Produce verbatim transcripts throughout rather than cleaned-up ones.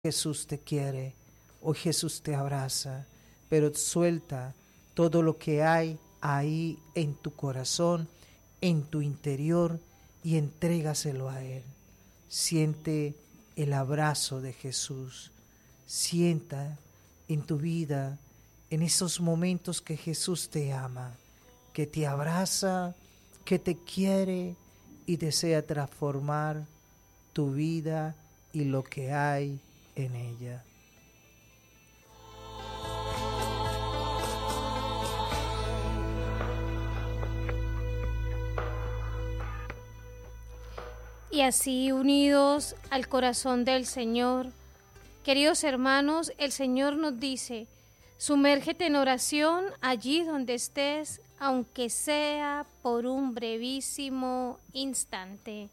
Jesús te quiere, hoy Jesús te abraza, pero suelta todo lo que hay ahí en tu corazón, en tu interior, y entrégaselo a Él. Siente el abrazo de Jesús, sienta en tu vida, en esos momentos que Jesús te ama, que te abraza, que te quiere y desea transformar tu vida y lo que hay en ella. Y así, unidos al corazón del Señor, queridos hermanos, el Señor nos dice: sumérgete en oración allí donde estés, aunque sea por un brevísimo instante.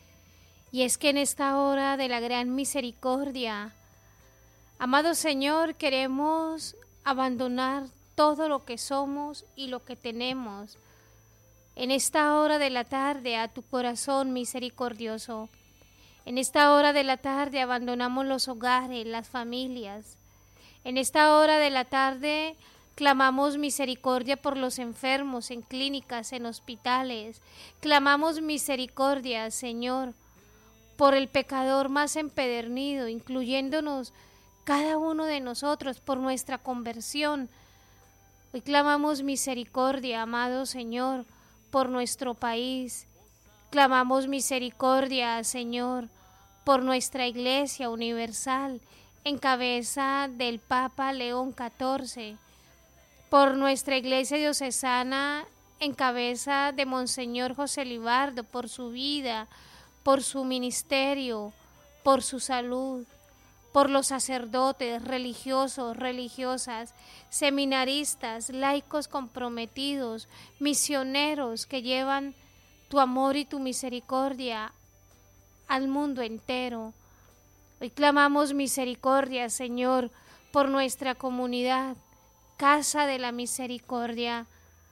Y es que en esta hora de la gran misericordia, amado Señor, queremos abandonar todo lo que somos y lo que tenemos en esta hora de la tarde a tu corazón misericordioso. En esta hora de la tarde abandonamos los hogares, las familias. En esta hora de la tarde clamamos misericordia por los enfermos en clínicas, en hospitales. Clamamos misericordia, Señor, por el pecador más empedernido, incluyéndonos cada uno de nosotros, por nuestra conversión. Hoy clamamos misericordia, amado Señor, por nuestro país. Clamamos misericordia, Señor, por nuestra Iglesia Universal, en cabeza del Papa León catorce, por nuestra Iglesia Diocesana, en cabeza de Monseñor José Libardo, por su vida, por su ministerio, por su salud, por los sacerdotes, religiosos, religiosas, seminaristas, laicos comprometidos, misioneros que llevan tu amor y tu misericordia al mundo entero. Hoy clamamos misericordia, Señor, por nuestra comunidad, Casa de la Misericordia,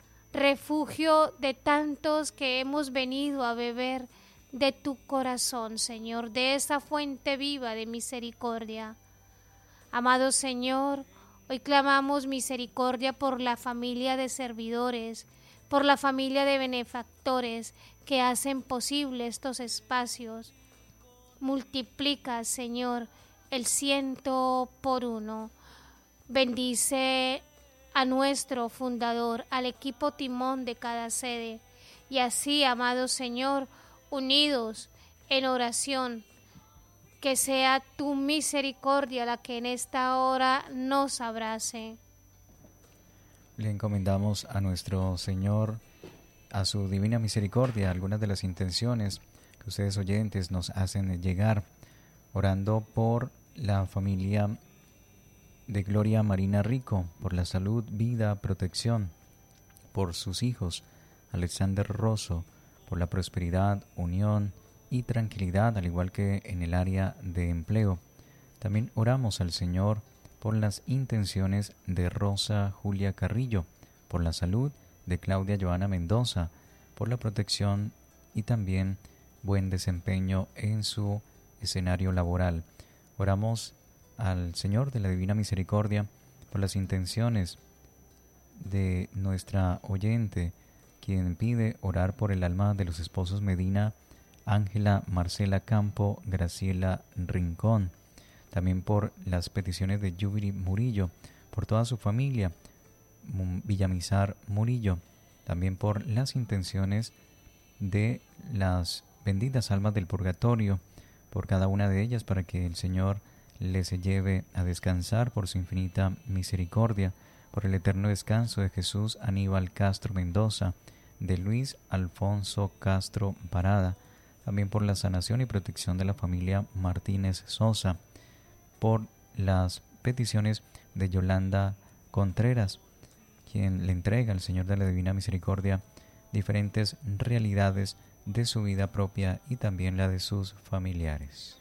refugio de tantos que hemos venido a beber de tu corazón, Señor, de esa fuente viva de misericordia. Amado Señor, hoy clamamos misericordia por la familia de servidores, por la familia de benefactores que hacen posible estos espacios. Multiplica, Señor, el ciento por uno. Bendice a nuestro fundador, al equipo timón de cada sede. Y así, amado Señor, unidos en oración, que sea tu misericordia la que en esta hora nos abrace. Le encomendamos a nuestro Señor, a su divina misericordia, algunas de las intenciones que ustedes oyentes nos hacen llegar, orando por la familia de Gloria Marina Rico, por la salud, vida, protección, por sus hijos, Alexander Rosso, por la prosperidad, unión y tranquilidad, al igual que en el área de empleo. También oramos al Señor por las intenciones de Rosa Julia Carrillo, por la salud de Claudia Joana Mendoza, por la protección y también buen desempeño en su escenario laboral. Oramos al Señor de la Divina Misericordia por las intenciones de nuestra oyente, quien pide orar por el alma de los esposos Medina, Ángela Marcela Campo, Graciela Rincón. También por las peticiones de Yubiri Murillo, por toda su familia, Villamizar Murillo. También por las intenciones de las benditas almas del purgatorio, por cada una de ellas, para que el Señor les lleve a descansar por su infinita misericordia, por el eterno descanso de Jesús Aníbal Castro Mendoza, de Luis Alfonso Castro Parada, también por la sanación y protección de la familia Martínez Sosa, por las peticiones de Yolanda Contreras, quien le entrega al Señor de la Divina Misericordia diferentes realidades de su vida propia y también la de sus familiares.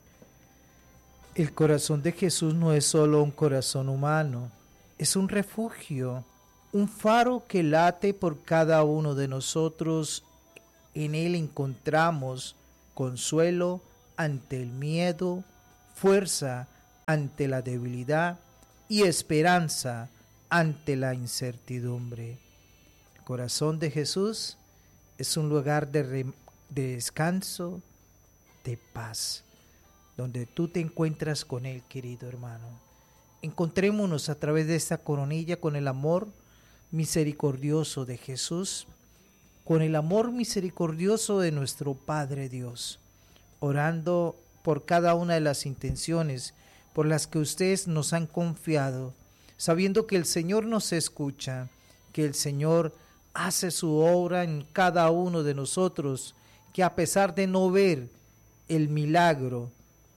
El corazón de Jesús no es solo un corazón humano, es un refugio, un faro que late por cada uno de nosotros. En él encontramos consuelo ante el miedo, fuerza ante la debilidad y esperanza ante la incertidumbre. El corazón de Jesús es un lugar de, re, de descanso, de paz, donde tú te encuentras con Él, querido hermano. Encontrémonos a través de esta coronilla con el amor misericordioso de Jesús, con el amor misericordioso de nuestro Padre Dios, orando por cada una de las intenciones por las que ustedes nos han confiado, sabiendo que el Señor nos escucha, que el Señor hace su obra en cada uno de nosotros, que a pesar de no ver el milagro,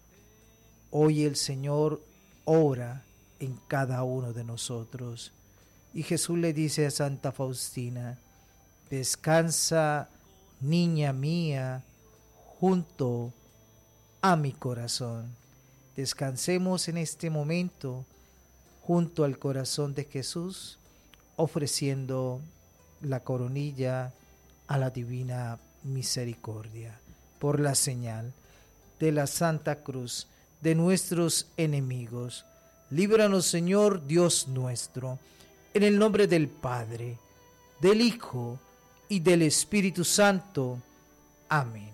hoy el Señor obra en cada uno de nosotros. Y Jesús le dice a Santa Faustina: descansa, niña mía, junto a mi corazón. Descansemos en este momento junto al corazón de Jesús, ofreciendo la coronilla a la divina misericordia, por la señal de la Santa Cruz de nuestros enemigos. Líbranos, Señor Dios nuestro, en el nombre del Padre, del Hijo y del Espíritu Santo. Amén.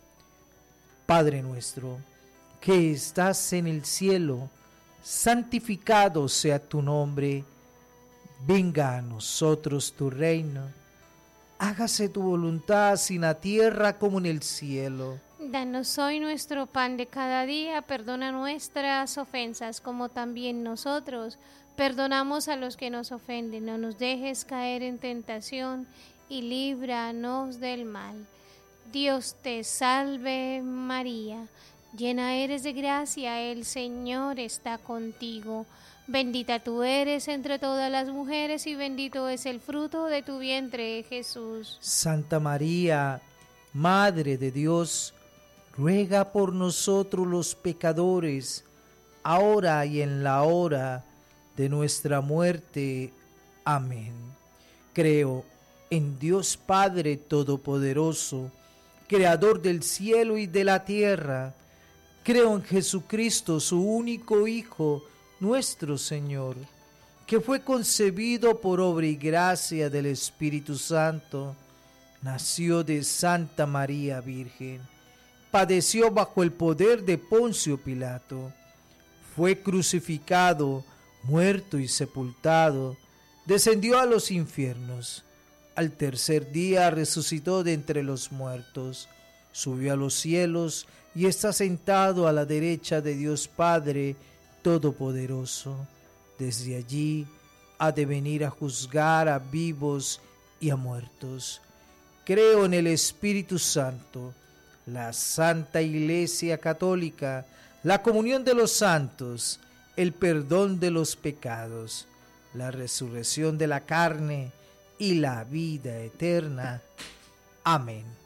Padre nuestro, que estás en el cielo, santificado sea tu nombre. Venga a nosotros tu reino. Hágase tu voluntad, así en la tierra como en el cielo. Danos hoy nuestro pan de cada día, perdona nuestras ofensas, como también nosotros perdonamos a los que nos ofenden. No nos dejes caer en tentación y líbranos del mal. Dios te salve María, llena eres de gracia, el Señor está contigo. Bendita tú eres entre todas las mujeres y bendito es el fruto de tu vientre, Jesús. Santa María, Madre de Dios, ruega por nosotros los pecadores, ahora y en la hora de nuestra muerte. Amén. Creo en Dios Padre Todopoderoso, Creador del cielo y de la tierra. Creo en Jesucristo, su único Hijo, nuestro Señor, que fue concebido por obra y gracia del Espíritu Santo, nació de Santa María Virgen, padeció bajo el poder de Poncio Pilato, fue crucificado, muerto y sepultado, descendió a los infiernos, al tercer día resucitó de entre los muertos, subió a los cielos y está sentado a la derecha de Dios Padre Todopoderoso. Desde allí ha de venir a juzgar a vivos y a muertos. Creo en el Espíritu Santo, la Santa Iglesia Católica, la comunión de los santos, el perdón de los pecados, la resurrección de la carne y la vida eterna. Amén.